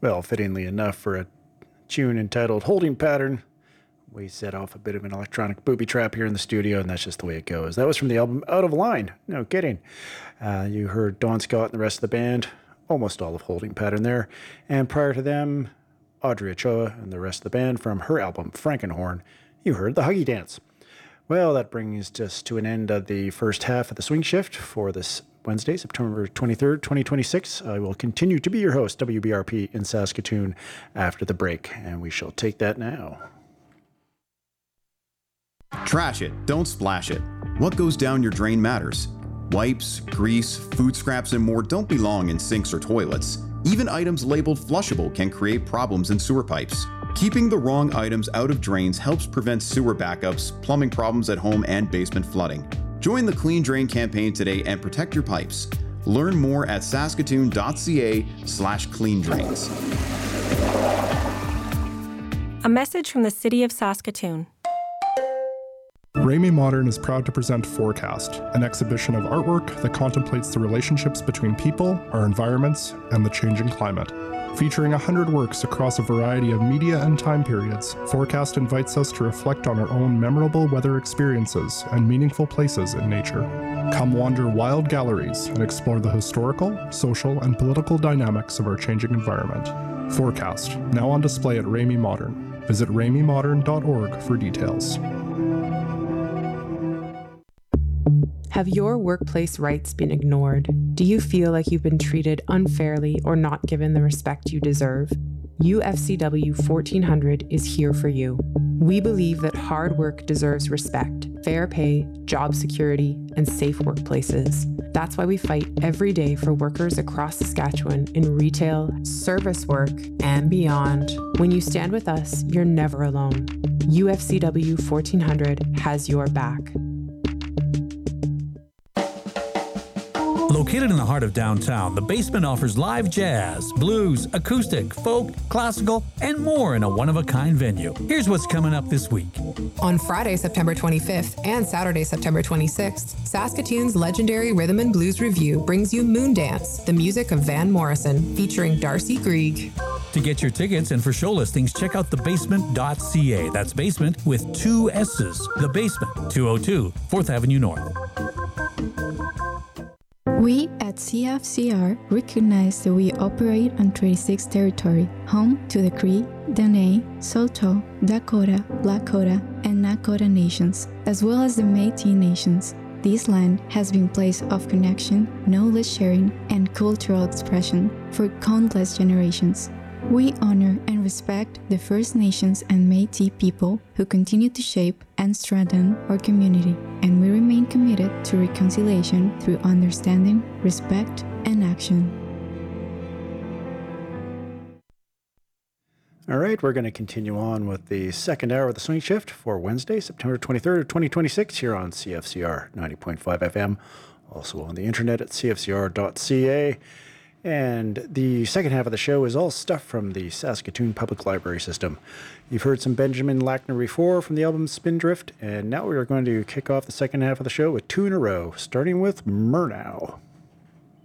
Well, fittingly enough for a tune entitled Holding Pattern, we set off a bit of an electronic booby trap here in the studio, and that's just the way it goes. That was from the album Out of Line. No kidding. You heard Don Scott and the rest of the band, almost all of Holding Pattern there. And prior to them, Audrey Ochoa and the rest of the band from her album Frankenhorn. You heard The Huggy Dance. Well, that brings us to an end of the first half of the Swing Shift for this Wednesday, September 23rd, 2026. I will continue to be your host, WBRP in Saskatoon, after the break, and we shall take that now. Trash it, don't splash it. What goes down your drain matters. Wipes, grease, food scraps, and more don't belong in sinks or toilets. Even items labeled flushable can create problems in sewer pipes. Keeping the wrong items out of drains helps prevent sewer backups, plumbing problems at home, and basement flooding. Join the Clean Drain campaign today and protect your pipes. Learn more at saskatoon.ca/cleandrains. A message from the City of Saskatoon. Ramey Modern is proud to present Forecast, an exhibition of artwork that contemplates the relationships between people, our environments, and the changing climate. Featuring 100 works across a variety of media and time periods, Forecast invites us to reflect on our own memorable weather experiences and meaningful places in nature. Come wander wild galleries and explore the historical, social, and political dynamics of our changing environment. Forecast, now on display at Ramey Modern. Visit rameymodern.org for details. Have your workplace rights been ignored? Do you feel like you've been treated unfairly or not given the respect you deserve? UFCW 1400 is here for you. We believe that hard work deserves respect, fair pay, job security, and safe workplaces. That's why we fight every day for workers across Saskatchewan in retail, service work, and beyond. When you stand with us, you're never alone. UFCW 1400 has your back. Located in the heart of downtown, The Basement offers live jazz, blues, acoustic, folk, classical, and more in a one-of-a-kind venue. Here's what's coming up this week. On Friday, September 25th and Saturday, September 26th, Saskatoon's legendary Rhythm and Blues Review brings you Moondance, the music of Van Morrison, featuring Darcy Grieg. To get your tickets and for show listings, check out thebasement.ca. That's basement with 2 S's. The Basement, 202 4th Avenue North. We at CFCR recognize that we operate on Treaty 6 territory, home to the Cree, Dene, Saulteaux, Dakota, Lakota, and Nakota nations, as well as the Métis nations. This land has been a place of connection, knowledge sharing, and cultural expression for countless generations. We honor and respect the First Nations and Métis people who continue to shape and strengthen our community, and we remain committed to reconciliation through understanding, respect, and action. All right, we're going to continue on with the second hour of the Swing Shift for Wednesday, September 23rd, 2026, here on CFCR 90.5 FM, also on the internet at cfcr.ca. And the second half of the show is all stuff from the Saskatoon Public Library system. You've heard some Benjamin Lackner before from the album Spindrift, and now we are going to kick off the second half of the show with 2 in a row, starting with Murnau.